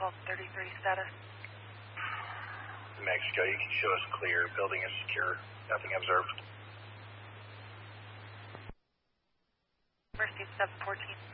1233 status. Mexico, you can show us clear. Building is secure. Nothing observed. Mercy 714.